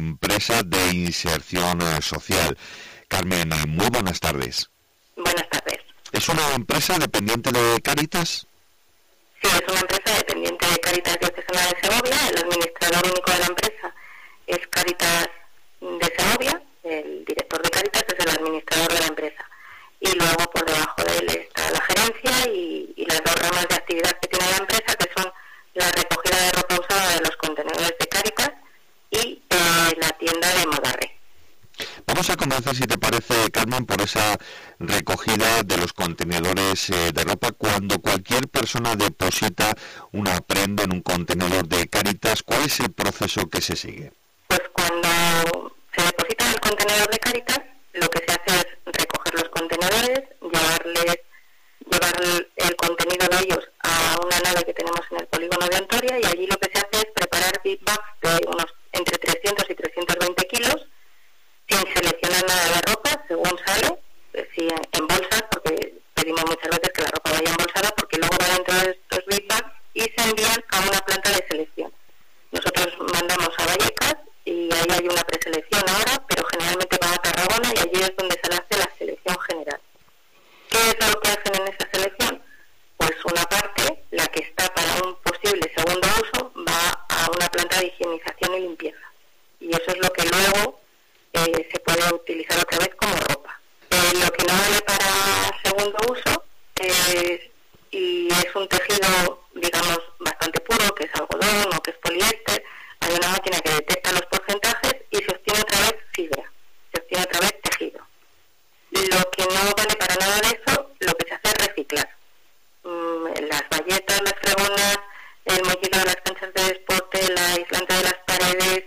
empresa de inserción social. Carmen, muy buenas tardes. Buenas tardes. ¿Es una empresa dependiente de Cáritas? Sí, es una empresa dependiente de Cáritas Diocesana de Segovia. El administrador único de la empresa es Cáritas de Segovia. El director de Cáritas es el administrador de la empresa. Y luego por debajo de él está la gerencia y las dos ramas de actividad que tiene la empresa, que son la recogida de ropa usada de los contenedores de Cáritas y la tienda de Modarre. Vamos a comenzar, si te parece, Carmen, por esa recogida de los contenedores de ropa. Cuando cualquier persona deposita una prenda en un contenedor de Cáritas, ¿cuál es el proceso que se sigue? Pues cuando se deposita en el contenedor de Cáritas, lo que se hace es recoger los contenedores, llevar el contenido de ellos a una nave que tenemos en el polígono de Ontoria, y allí lo que se hace es preparar big bags de unos entre 300 y 320 kilos, sin seleccionar nada de ropa, según sale, sí, en bolsas, porque pedimos muchas veces que la ropa vaya embolsada, porque luego va dentro de estos big bags y se envían a una planta de selección. Nosotros mandamos a Vallecas y ahí hay una preselección ahora, pero generalmente va a Tarragona y allí es donde se hace la selección general. ¿Qué es lo que hacen en esa selección? Pues una parte, la que está para un posible segundo uso, va a una planta de higienización y limpieza. Y eso es lo que luego se puede utilizar otra vez como ropa. Lo que no vale para segundo uso y es un tejido, digamos, bastante puro, que es algodón o que es poliéster, hay una máquina que detecta los porcentajes y se obtiene otra vez fibra, se obtiene otra vez tejido. Lo que no vale para nada de eso, lo que se hace es reciclar. Las bayetas, las fregonas, el mollito de las canchas de deporte, el aislante de las paredes,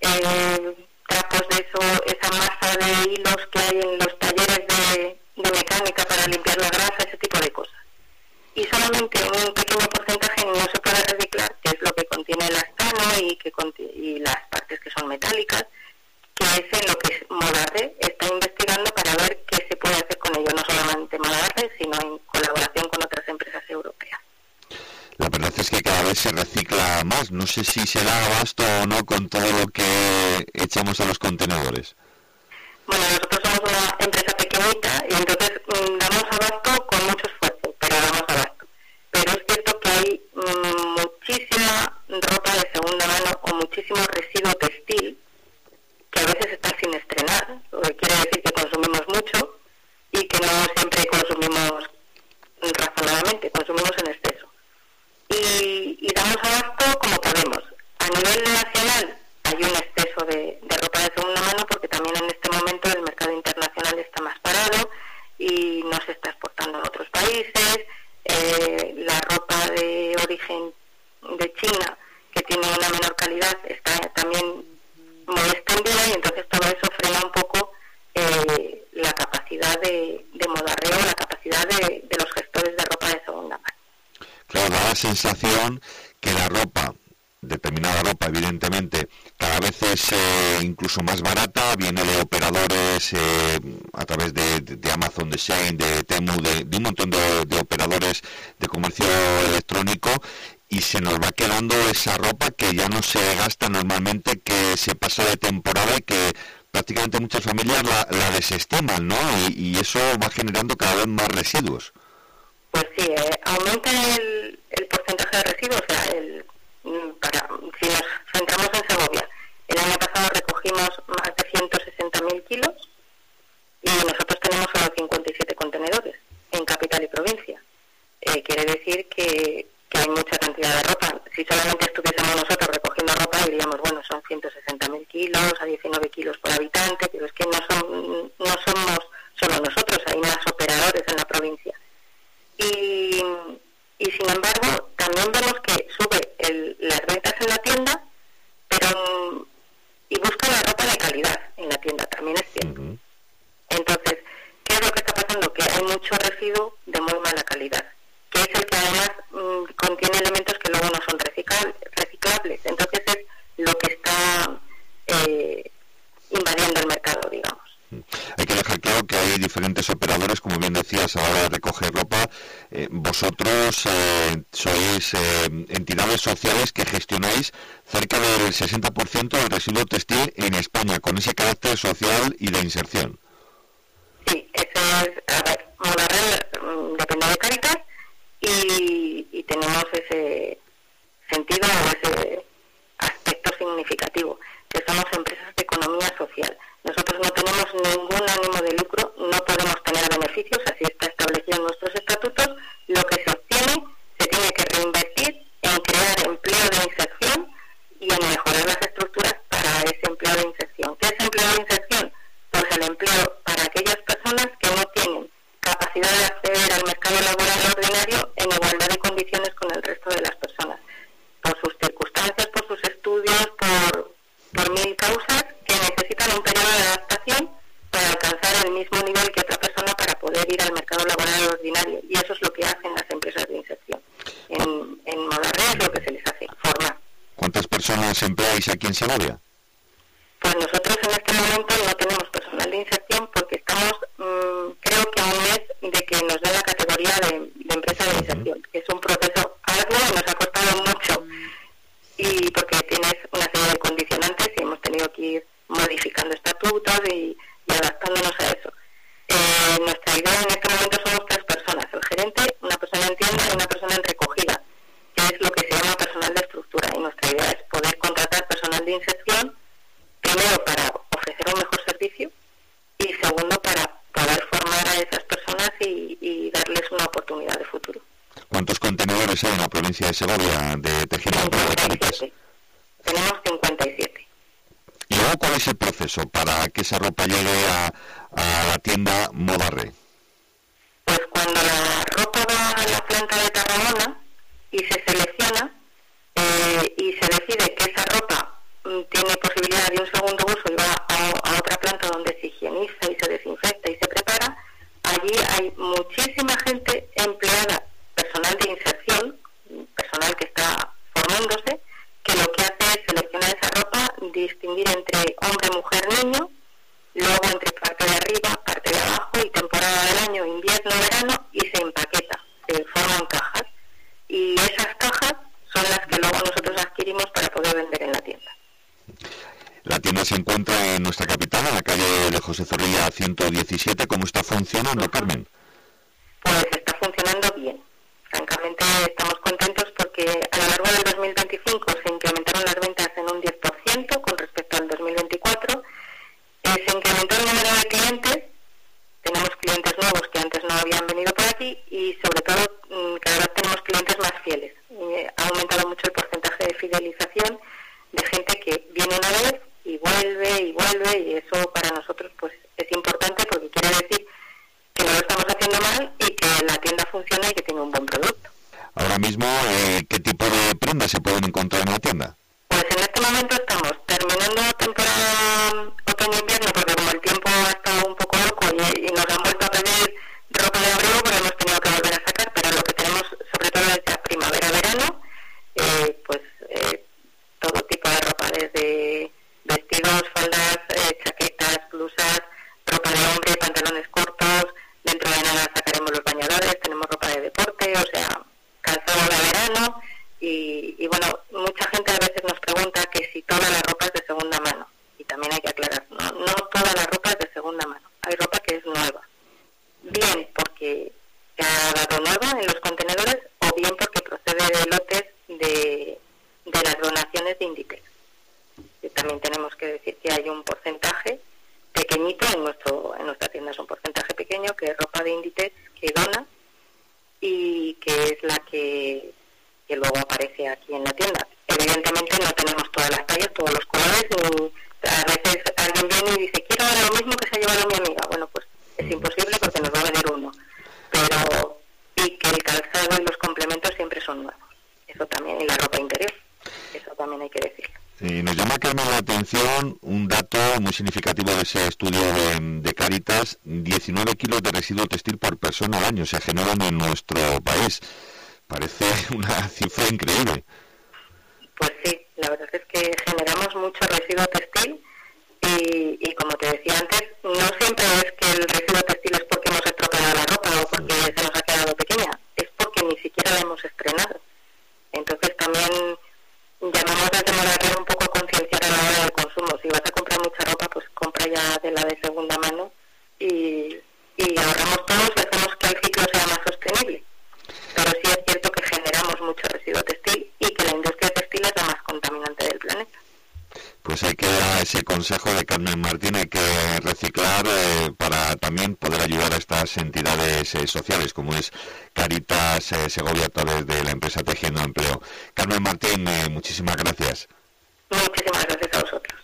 trapos de eso, esa masa de hilos que hay en los talleres de mecánica para limpiar la grasa, ese tipo de cosas. Y solamente un pequeño porcentaje no se puede reciclar, que es lo que contiene el astano y las partes que son metálicas, que es en lo que Modarre está investigando para ver qué se puede hacer con ello, no solamente Modarre, sino en colaboración con otras empresas europeas. La verdad es que cada vez se recicla más. No sé si se da abasto o no con todo lo que echamos a los contenedores. Bueno, nosotros somos una empresa pequeñita y entonces damos abasto con mucho esfuerzo, pero damos abasto. Pero es cierto que hay muchísima ropa de segunda mano o muchísimo residuo textil que a veces está sin estrenar, lo que quiere decir que consumimos mucho y que no siempre consumimos razonablemente, consumimos en exceso. Y damos abasto como podemos. A nivel nacional hay un exceso de ropa de segunda mano porque también en este momento el mercado internacional está más parado y no se está exportando a otros países. La ropa de origen de China, que tiene una menor calidad, está también muy extendida y entonces todo eso frena un poco la capacidad de modarreo, la capacidad de los gestores de ropa de segunda mano. Claro, da la sensación que la ropa, determinada ropa, evidentemente, cada vez es incluso más barata, viene de operadores a través de Amazon, de Shein, de Temu, de un montón de operadores de comercio electrónico, y se nos va quedando esa ropa que ya no se gasta normalmente, que se pasa de temporada y que prácticamente muchas familias la desestiman, ¿no? Y eso va generando cada vez más residuos. Pues sí, aumenta el porcentaje de residuos. O sea, si nos centramos en Segovia, el año pasado recogimos más de 160.000 kilos y nosotros tenemos solo 57 contenedores en capital y provincia. Quiere decir que hay mucha cantidad de ropa. Si solamente estuviésemos nosotros recogiendo ropa, diríamos, bueno, son 160.000 kilos, a 19 kilos por habitante, pero es que no somos solo nosotros, hay más operadores en la provincia. Y sin embargo, también vemos que sube las ventas en la tienda, pero y busca la ropa de calidad en la tienda, también es cierto. Uh-huh. Entonces, ¿qué es lo que está pasando? Que hay mucho residuo de muy mala calidad, que es el que además contiene elementos que luego no son reciclables. Entonces es lo que está invadiendo el mercado, digamos. Hay que dejar claro claro que hay diferentes operadores, como bien decías, a la hora de recoger ropa. Vosotros sois entidades sociales que gestionáis cerca del 60% del residuo textil en España, con ese carácter social y de inserción. Sí, eso es, a ver, Moda-Red depende de Cáritas y tenemos ese sentido o ese aspecto significativo, que somos empresas de economía social. Nosotros no tenemos ningún ánimo de lucro, no podemos tener beneficios, así está establecido en nuestros estatutos. Lo que se obtiene se tiene que reinvertir en crear empleo de inserción y en mejorar las estructuras para ese empleo de inserción. ¿Qué es empleo de inserción? Pues el empleo para aquellas personas que no tienen capacidad de acceder al mercado laboral ordinario en igualdad de condiciones con el resto de las personas, por sus circunstancias, por sus estudios, por mil causas, que necesitan un periodo de adaptación para alcanzar el mismo nivel que otra persona para poder ir al mercado laboral ordinario. Y eso es lo que hacen las empresas de inserción. En Moda-Red es lo que se les hace, formar. ¿Cuántas personas empleáis aquí en Segovia? Pues nosotros en este momento no tenemos personal de inserción porque estamos, creo que a un mes de que nos den la categoría de empresa de inserción, que es un proceso arduo y nos ha costado mucho. Y porque tienes una serie de condicionantes y hemos tenido que ir modificando estatutos y adaptándonos a eso. Nuestra idea en este momento somos 3 personas, el gerente, una persona en tienda y una persona en recogida, que es lo que se llama personal de estructura. Y nuestra idea es poder contratar personal de inserción, primero para ofrecer un mejor servicio y segundo para poder formar a esas personas y darles una oportunidad de futuro. ¿Cuántos contenedores hay en la provincia de Segovia de tejido de Cáritas? Tenemos 57. ¿Y luego cuál es el proceso para que esa ropa llegue a la tienda Moda-Red? Pues cuando la ropa va a la planta de Tarragona y se selecciona y se decide que esa ropa tiene posibilidad de un segundo uso y va a otra planta donde se higieniza y se desinfecta y se prepara, allí hay muchísima gente empleada, personal de inserción, personal que está formándose, que lo que hace es seleccionar esa ropa, distinguir entre hombre, mujer, niño, luego entre parte de arriba, parte de abajo y temporada del año, invierno, verano, y se empaqueta, se forman cajas. Y esas cajas son las que luego nosotros adquirimos para poder vender en la tienda. La tienda se encuentra en nuestra capital, en la calle de José Zorrilla 117. ¿Cómo está funcionando, Carmen? Pues está funcionando bien. Francamente estamos contentos porque a lo largo del 2025 se incrementaron las ventas en un 10% con respecto al 2024. Se incrementó el número de clientes, tenemos clientes nuevos que antes no habían venido por aquí y sobre todo cada vez tenemos clientes más fieles. Ha aumentado mucho el porcentaje de fidelización de gente que viene una vez y vuelve y eso para nosotros pues es importante porque quiere decir que no lo estamos haciendo mal y que la tienda funciona y que tiene un buen producto. Ahora mismo, ¿qué tipo de prendas se pueden encontrar en la tienda? Pues en este momento estamos terminando temporada otoño-invierno porque como el tiempo ha estado un poco loco y nos han vuelto a pedir ropa de abrigo, pues hemos tenido que volver a sacar, pero lo que tenemos sobre todo es ya primavera-verano, todo tipo de ropa, desde vestidos, faldas, chaquetas, blusas, ropa de hombre, pantalones cortos, dentro de nada sacaremos los bañadores, tenemos ropa de deporte, o sea, calzado de verano y bueno, mucha gente a veces nos pregunta que si toda la ropa es de segunda mano y también hay que aclarar, no toda la ropa es de segunda mano, hay ropa que es nueva, bien porque se ha dado nueva en los contenedores o bien porque procede de lotes de las donaciones de Inditex. Y también tenemos que decir que hay un porcentaje pequeñito en nuestra tienda, es un porcentaje pequeño que es ropa de Inditex que dona y que es la que luego aparece aquí en la tienda. Evidentemente no tenemos todas las tallas, todos los colores, ni a veces alguien viene y dice quiero lo mismo que se ha llevado mi amiga. Bueno, pues es imposible porque nos va a venir uno. Pero y que el calzado y los complementos siempre son nuevos. Eso también, y la ropa interior, eso también hay que decirlo. Nos llama, Carmen, la atención un dato muy significativo de ese estudio de Cáritas: 19 kilos de residuo textil por persona al año se generan en nuestro país. Parece una cifra increíble. Pues sí, la verdad es que generamos mucho residuo textil y como te decía antes, no siempre es que el residuo ya de la de segunda mano y ahorramos todos y hacemos que el ciclo sea más sostenible. Pero sí es cierto que generamos mucho residuo textil y que la industria textil es la más contaminante del planeta. Pues hay que dar ese consejo de Carmen Martín, hay que reciclar para también poder ayudar a estas entidades sociales como es Cáritas Segovia a través de la empresa Tejiendo Empleo. Carmen Martín, muchísimas gracias. Muchísimas gracias a vosotros.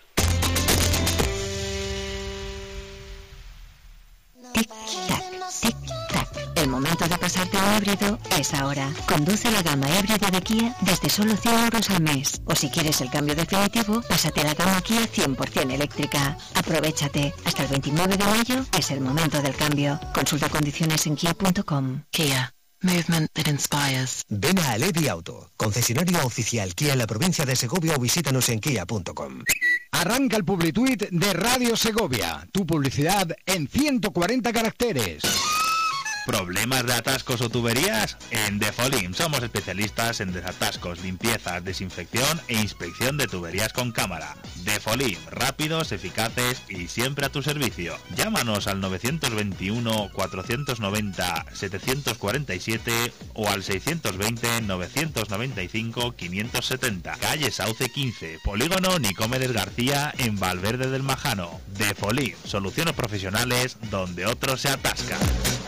Tic-tac, tic-tac. El momento de pasarte a un híbrido es ahora. Conduce la gama híbrida de Kia desde solo 100 euros al mes. O si quieres el cambio definitivo, pásate a la gama Kia 100% eléctrica. Aprovéchate. Hasta el 29 de mayo es el momento del cambio. Consulta condiciones en kia.com. Kia. Movement that inspires. Ven a Alevi Auto, concesionario oficial Kia en la provincia de Segovia o visítanos en kia.com. Arranca el Publituit de Radio Segovia. Tu publicidad en 140 caracteres. ¿Problemas de atascos o tuberías? En Defolim somos especialistas en desatascos, limpiezas, desinfección e inspección de tuberías con cámara. Defolim, rápidos, eficaces y siempre a tu servicio. Llámanos al 921 490 747 o al 620 995 570. Calle Sauce 15, Polígono Nicomedes García en Valverde del Majano. Defolim, soluciones profesionales donde otros se atascan.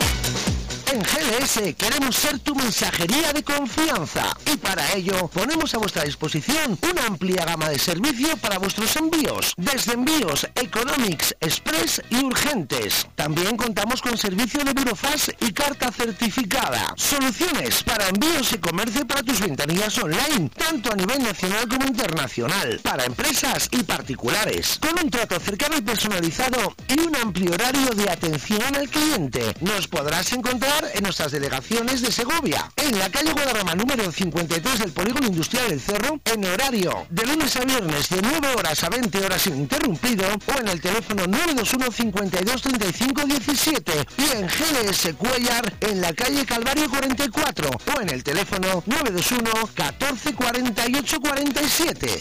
En GLS queremos ser tu mensajería de confianza y para ello ponemos a vuestra disposición una amplia gama de servicio para vuestros envíos, desde envíos economics, express y urgentes. También contamos con servicio de burofax y carta certificada. Soluciones para envíos y comercio para tus ventanillas online, tanto a nivel nacional como internacional, para empresas y particulares, con un trato cercano y personalizado y un amplio horario de atención al cliente. Nos podrás encontrar en nuestras delegaciones de Segovia, en la calle Guadarrama número 53 del Polígono Industrial del Cerro, en horario de lunes a viernes de 9 horas a 20 horas ininterrumpido, o en el teléfono 921 52 35 17 y en GLS Cuellar en la calle Calvario 44 o en el teléfono 921 14 48 47.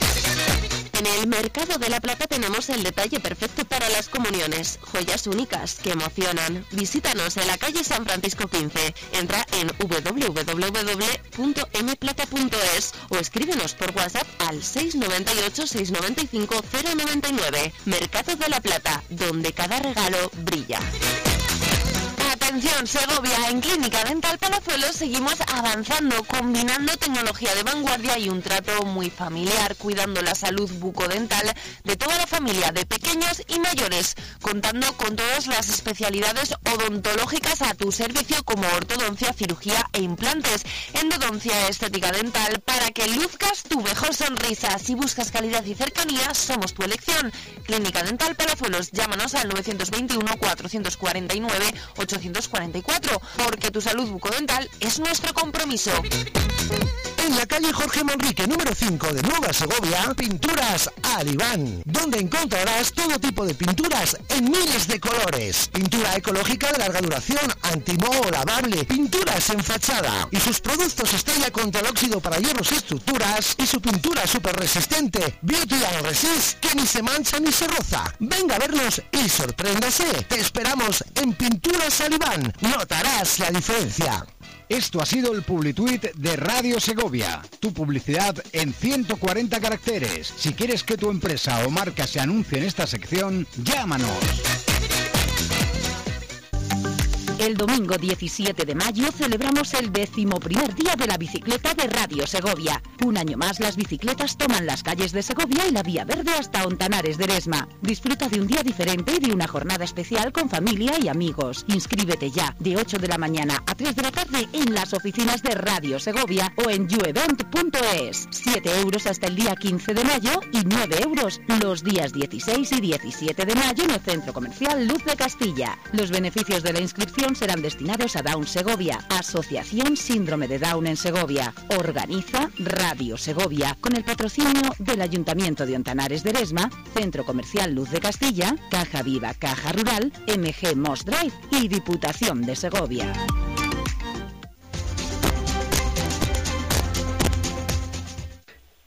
En el Mercado de la Plata tenemos el detalle perfecto para las comuniones. Joyas únicas que emocionan. Visítanos en la calle San Francisco 15. Entra en www.mplata.es o escríbenos por WhatsApp al 698 695 099. Mercado de la Plata, donde cada regalo brilla. Atención Segovia, en Clínica Dental Palazuelos seguimos avanzando, combinando tecnología de vanguardia y un trato muy familiar, cuidando la salud bucodental de toda la familia, de pequeños y mayores, contando con todas las especialidades odontológicas a tu servicio como ortodoncia, cirugía e implantes, endodoncia, estética dental, para que luzcas tu mejor sonrisa. Si buscas calidad y cercanía, somos tu elección. Clínica Dental Palazuelos, llámanos al 921 449 844, porque tu salud bucodental es nuestro compromiso. En la calle Jorge Manrique, número 5 de Nueva Segovia, Pinturas Alibán, donde encontrarás todo tipo de pinturas en miles de colores. Pintura ecológica de larga duración, antimoho, lavable, pinturas en fachada y sus productos estrella contra el óxido para hierros y estructuras y su pintura súper resistente, Beauty and Resist, que ni se mancha ni se roza. Venga a vernos y sorpréndase. Te esperamos en Pinturas Alibán. Notarás la diferencia. Esto ha sido el Publituit de Radio Segovia, tu publicidad en 140 caracteres. Si quieres que tu empresa o marca se anuncie en esta sección, llámanos. El domingo 17 de mayo celebramos el 11º día de la bicicleta de Radio Segovia. Un año más las bicicletas toman las calles de Segovia y la Vía Verde hasta Ontanares de Eresma. Disfruta de un día diferente y de una jornada especial con familia y amigos. Inscríbete ya de 8 de la mañana a 3 de la tarde en las oficinas de Radio Segovia o en youevent.es. 7 euros hasta el día 15 de mayo y 9 euros los días 16 y 17 de mayo en el Centro Comercial Luz de Castilla. Los beneficios de la inscripción serán destinados a Down Segovia, Asociación Síndrome de Down en Segovia. Organiza Radio Segovia con el patrocinio del Ayuntamiento de Ontanares de Eresma, Centro Comercial Luz de Castilla, Caja Viva, Caja Rural, MG Moss Drive y Diputación de Segovia. Este fin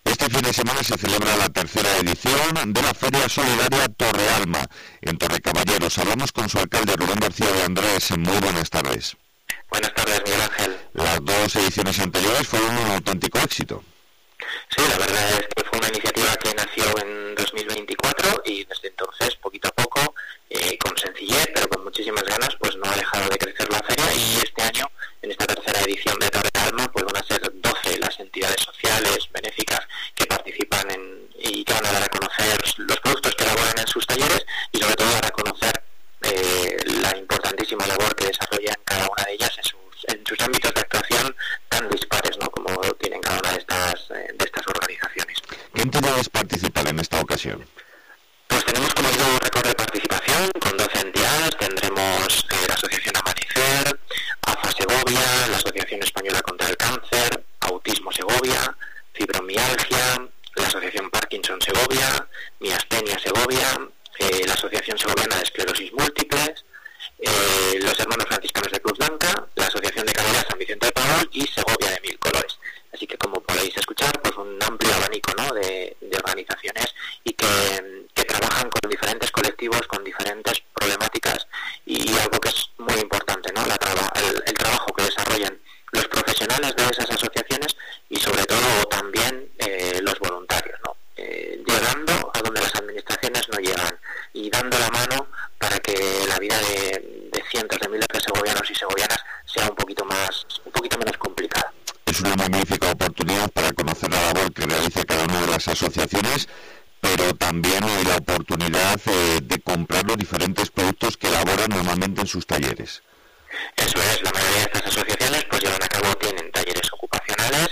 de semana se celebra la tercera edición de la Feria Solidaria Torrealma, en Torrecaballeros. Hablamos con su alcalde, Rubén García de Andrés. Muy buenas tardes. Buenas tardes, Miguel Ángel. Las dos ediciones anteriores fueron un auténtico éxito. Sí, la verdad es que fue una iniciativa que nació en 2024 y desde entonces, poquito a poco, con sencillez, pero con muchísimas ganas, pues no ha dejado de crecer la feria, y este año, en esta tercera edición de Torrealma, pues van a ser 12 las entidades sociales, benéficas, que participan y que van a dar a conocer los productos que elaboran en sus talleres y sobre todo dar a conocer la importantísima labor que desarrollan cada una de ellas en sus ámbitos de actuación tan dispares, ¿no?, como tienen cada una de estas organizaciones. ¿Qué entidades participan en esta ocasión? Pues tenemos como digo un récord de participación con 12 entidades. Tendremos la Asociación Amanecer, AFA Segovia, la Asociación Española contra el Cáncer, Autismo Segovia, Fibromialgia, la Asociación Parkinson Segovia, Miastenia Segovia, la Asociación Segoviana de Esclerosis Múltiples, los Hermanos Franciscanos de Cruz Blanca, la Asociación de Caridad San Vicente de Paúl y Segovia de Mil Colores. Así que, como podéis escuchar, pues un amplio abanico, ¿no?, de organizaciones y que trabajan con diferentes colectivos, con diferentes problemáticas, y algo que es muy importante, ¿no?, el trabajo que desarrollan los profesionales de esas asociaciones y sobre todo también los voluntarios, ¿no?, llegando a donde las administraciones no llegan y dando la mano para que la vida de cientos de miles de segovianos y segovianas sea un poquito menos complicada. Es una magnífica oportunidad para conocer la labor que realiza cada una de las asociaciones, pero también hay la oportunidad de comprar los diferentes productos que elaboran normalmente en sus talleres. Eso es, la mayoría de estas asociaciones pues llevan a cabo, tienen talleres ocupacionales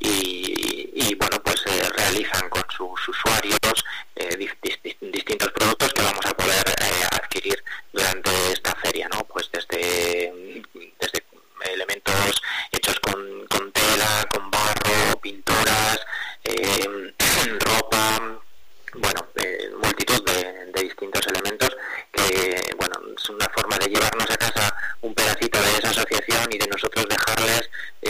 y bueno, pues realizan con sus usuarios distintos productos que vamos a poder adquirir durante esta feria, ¿no? Pues desde elementos hechos con tela, con barro, pinturas, ropa, bueno, multitud de distintos elementos que, bueno, es una forma de llevarnos a casa un pedacito de esa asociación y de nosotros dejarles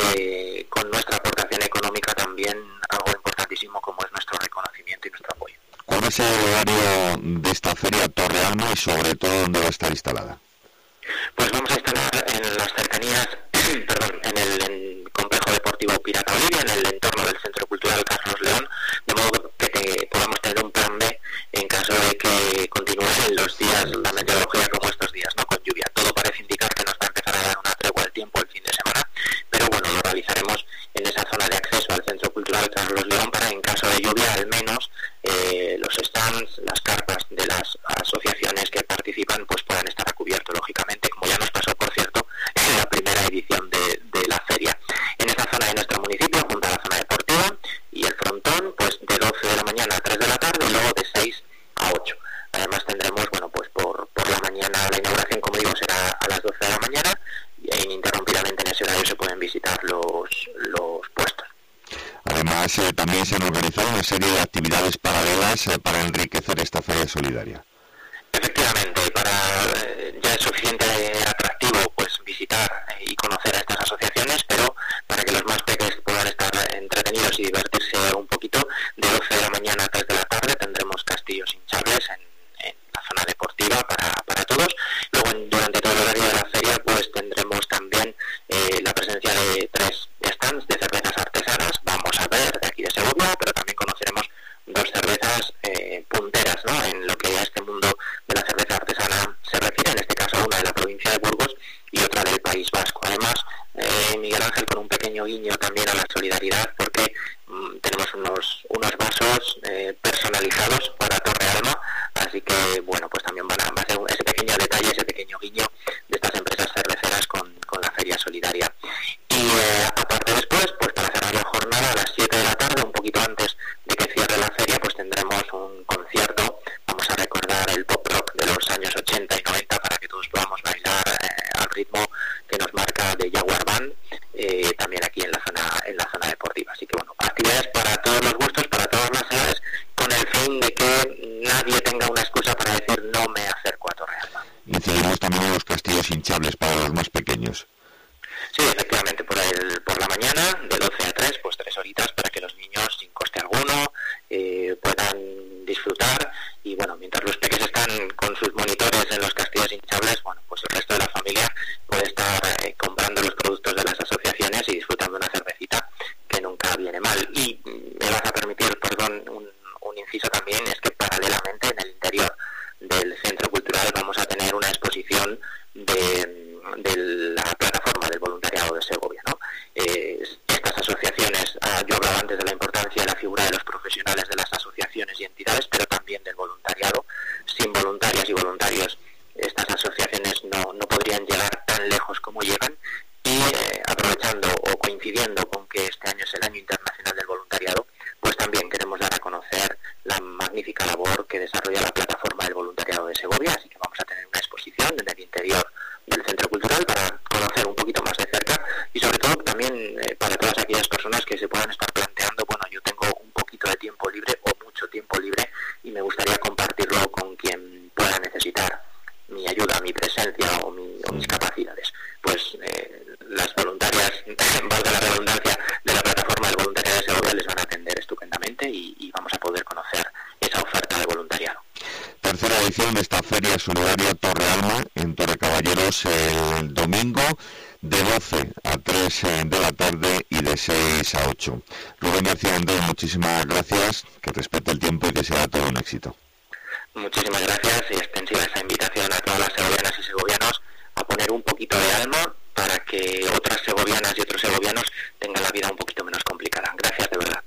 con nuestra aportación económica también algo importantísimo como es nuestro reconocimiento y nuestro apoyo. ¿Cuál es el horario de esta feria Torrealma y sobre todo dónde va a estar instalada? Pues vamos a instalar en las cercanías, en el complejo deportivo Pirata Olivia, en el entorno del Centro Cultural Carlos León, de modo que podamos tener un plan B en caso de que continúen los días, la meteorología como estos días, ¿no?, con lluvia. Todo parece indicar que nos va a empezar a dar una tregua al tiempo el fin de semana, pero bueno, lo realizaremos en esa zona de acceso al Centro Cultural Carlos León para, en caso de lluvia, al menos los stands, las carpas de las asociaciones que participan pues puedan estar a cubierto, lógicamente, como ya nos pasó, por cierto, en la primera edición de la feria. En esta zona de nuestro municipio, junto a la zona deportiva y el frontón, pues de 12 de la mañana a 3 de la tarde y luego de 6 a 8. Además tendremos, bueno, pues por la mañana, la inauguración, como digo, será a las 12 de la mañana y ininterrumpidamente en ese horario se pueden visitar los puestos. Además, también se han organizado una serie de actividades paralelas para enriquecer esta feria solidaria. Efectivamente, ya es suficiente atractivo pues visitar y conocer a estas asociaciones, pero para que los más pequeños puedan estar entretenidos y divertirse un poquito, de 12 de la mañana a 3 de la tarde tendremos castillos hinchables en la zona deportiva para todos. Luego, durante todo el horario de la feria, pues tendremos también la presencia de 3 stands de cervezas artesanas. Vamos a ver de aquí de Segovia, pero también conoceremos 2 cervezas punteras, ¿no?, en lo que a este mundo de la cerveza artesana se refiere, en este caso una de la provincia de Burgos y otra del País Vasco. Además, Miguel Ángel, con un pequeño guiño también a la solidaridad, porque tenemos unos vasos personalizados para Torrealma, así que bueno, pues también va a ser ese pequeño detalle, ese pequeño guiño de estas empresas cerveceras con la feria solidaria. Y aparte, después, pues para cerrar la jornada, a las 7 de la tarde, un poquito antes de que cierre la feria, pues tendremos un concierto. Vamos a recordar el pop rock de los años 80 y 90 para que todos podamos bailar al ritmo que nos marca de Jaguar Band, también aquí en la zona deportiva. Así que bueno, actividades para todos los gustos, para todas las edades, con el fin de que nadie tenga una excusa para decir no me acerco a Torrealma. Incidimos también en los castillos hinchables para los más pequeños. Sí, efectivamente, por la mañana, de 12 a 3, pues 3 horitas para que los niños, sin coste alguno, Segovia, así que vamos a tener una exposición en el interior del Centro Cultural para conocer un poquito más de cerca y sobre todo también para todas aquellas personas que se puedan estar planteando, bueno, yo tengo un poquito de tiempo libre o mucho tiempo libre y me gustaría compartirlo con quien pueda necesitar mi ayuda, mi presencia o mis capacidades. Pues las voluntarias, valga la redundancia, de la plataforma del voluntariado de Segovia les van a atender estupendamente y vamos a poder conocer esa oferta de voluntariado. Tercera edición de esta Feria Solidaria Torre Alma en Torre Caballeros el domingo de 12 a 3 de la tarde y de 6 a 8. Rubén García Andrés, muchísimas gracias, que respete el tiempo y que sea todo un éxito. Muchísimas gracias y extensiva esa invitación a todas las segovianas y segovianos a poner un poquito de alma para que otras segovianas y otros segovianos tengan la vida un poquito menos complicada. Gracias de verdad.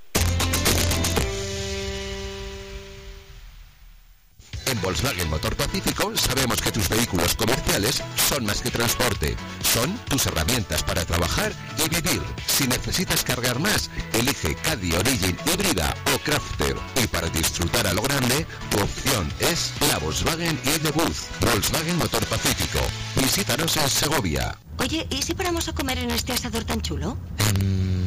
En Volkswagen Motor Pacífico sabemos que tus vehículos comerciales son más que transporte, son tus herramientas para trabajar y vivir. Si necesitas cargar más, elige Caddy Origin híbrida o Crafter. Y para disfrutar a lo grande, tu opción es la Volkswagen e-Bus. Volkswagen Motor Pacífico. Visítanos en Segovia. Oye, ¿y si paramos a comer en este asador tan chulo?